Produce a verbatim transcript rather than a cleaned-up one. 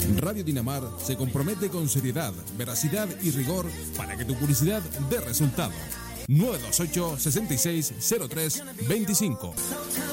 Radio Dinamar se compromete con seriedad, veracidad y rigor para que tu publicidad dé resultado. nueve dos ocho, seis seis cero tres dos cinco